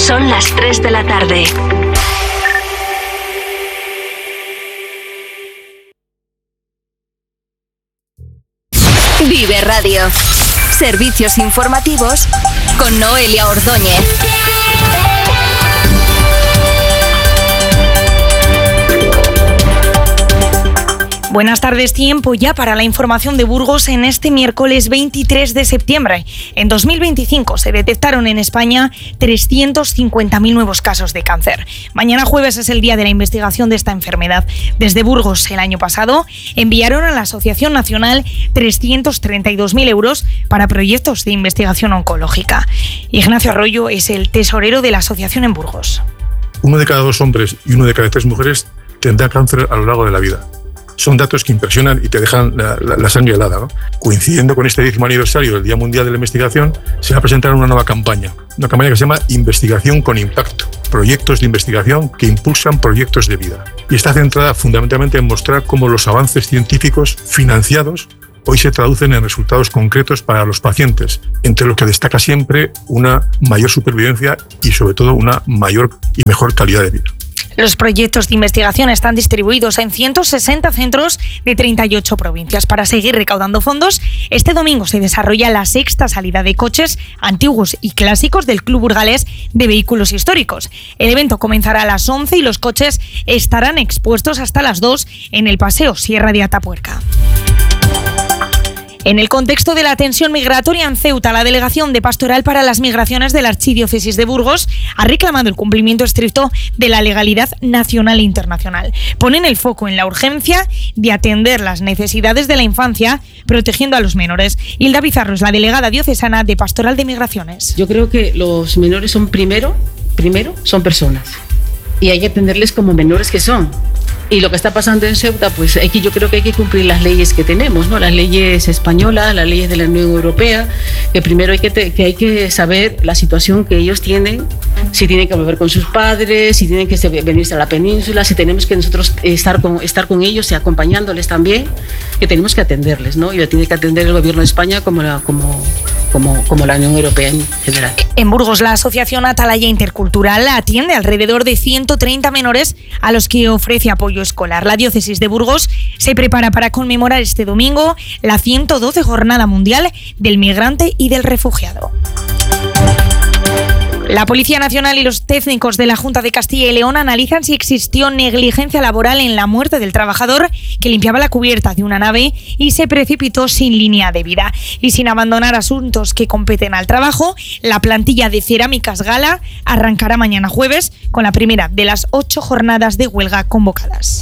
Son las 3 de la tarde. Vive Radio. Servicios informativos con Noelia Ordóñez. Buenas tardes, tiempo ya para la información de Burgos en este miércoles 23 de septiembre. En 2025 se detectaron en España 350.000 nuevos casos de cáncer. Mañana jueves es el día de la investigación de esta enfermedad. Desde Burgos, el año pasado, enviaron a la Asociación Nacional 332.000 euros para proyectos de investigación oncológica. Ignacio Arroyo es el tesorero de la asociación en Burgos. 1 de cada 2 hombres y 1 de cada 3 mujeres tendrá cáncer a lo largo de la vida. Son datos que impresionan y te dejan la sangre helada, ¿no? Coincidiendo con este 10º aniversario del Día Mundial de la Investigación, se va a presentar una nueva campaña. Una campaña que se llama Investigación con Impacto. Proyectos de investigación que impulsan proyectos de vida. Y está centrada fundamentalmente en mostrar cómo los avances científicos financiados hoy se traducen en resultados concretos para los pacientes, entre los que destaca siempre una mayor supervivencia y sobre todo una mayor y mejor calidad de vida. Los proyectos de investigación están distribuidos en 160 centros de 38 provincias. Para seguir recaudando fondos, este domingo se desarrolla la 6ª salida de coches antiguos y clásicos del Club Burgalés de Vehículos Históricos. El evento comenzará a las 11 y los coches estarán expuestos hasta las 2 en el Paseo Sierra de Atapuerca. En el contexto de la tensión migratoria en Ceuta, la Delegación de Pastoral para las Migraciones de la Archidiócesis de Burgos ha reclamado el cumplimiento estricto de la legalidad nacional e internacional. Ponen el foco en la urgencia de atender las necesidades de la infancia, protegiendo a los menores. Hilda Bizarro es la delegada diocesana de Pastoral de Migraciones. Yo creo que los menores son primero son personas y hay que atenderles como menores que son. Y lo que está pasando en Ceuta, pues yo creo que hay que cumplir las leyes que tenemos, ¿no? Las leyes españolas, las leyes de la Unión Europea, que primero hay que saber la situación que ellos tienen, si tienen que volver con sus padres, si tienen que venirse a la península, si tenemos que nosotros estar con ellos y acompañándoles también, que tenemos que atenderles, ¿no? Y lo tiene que atender el Gobierno de España como la Unión Europea en general. En Burgos, la Asociación Atalaya Intercultural atiende alrededor de 130 menores a los que ofrece apoyo escolar. La diócesis de Burgos se prepara para conmemorar este domingo la 112 Jornada Mundial del Migrante y del Refugiado. La Policía Nacional y los técnicos de la Junta de Castilla y León analizan si existió negligencia laboral en la muerte del trabajador que limpiaba la cubierta de una nave y se precipitó sin línea de vida. Y sin abandonar asuntos que competen al trabajo, la plantilla de Cerámicas Gala arrancará mañana jueves con la primera de las 8 jornadas de huelga convocadas.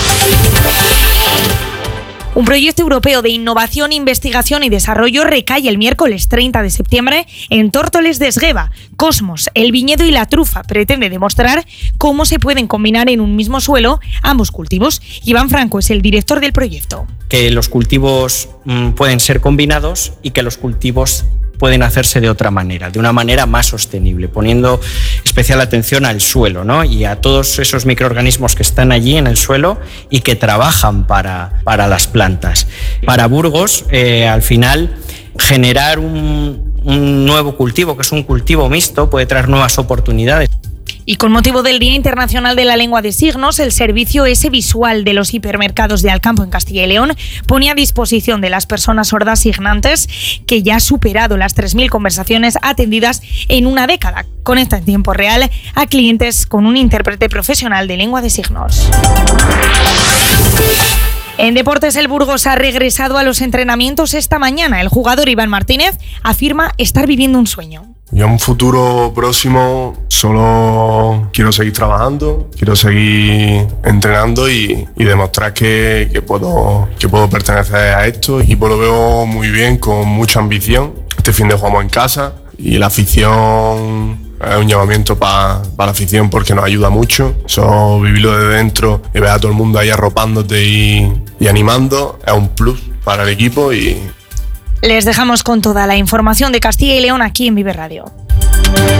Un proyecto europeo de innovación, investigación y desarrollo recae el miércoles 30 de septiembre en Tórtoles de Esgueva. Cosmos, el viñedo y la trufa pretende demostrar cómo se pueden combinar en un mismo suelo ambos cultivos. Iván Franco es el director del proyecto. Que los cultivos pueden ser combinados y que los cultivos pueden hacerse de otra manera, de una manera más sostenible, poniendo especial atención al suelo, ¿no? Y a todos esos microorganismos que están allí en el suelo y que trabajan para las plantas. Para Burgos, al final, generar un nuevo cultivo, que es un cultivo mixto, puede traer nuevas oportunidades. Y con motivo del Día Internacional de la Lengua de Signos, el servicio S Visual de los hipermercados de Alcampo en Castilla y León pone a disposición de las personas sordas signantes que ya ha superado las 3.000 conversaciones atendidas en una década. Conecta en tiempo real a clientes con un intérprete profesional de lengua de signos. En deportes, el Burgos ha regresado a los entrenamientos esta mañana. El jugador Iván Martínez afirma estar viviendo un sueño. Yo en un futuro próximo solo quiero seguir trabajando, quiero seguir entrenando y demostrar que puedo pertenecer a esto. El equipo lo veo muy bien, con mucha ambición. Este fin de jugamos en casa y la afición es un llamamiento para la afición porque nos ayuda mucho. Eso, vivirlo de dentro y ver a todo el mundo ahí arropándote y animando es un plus para el equipo. Les dejamos con toda la información de Castilla y León aquí en Vive Radio.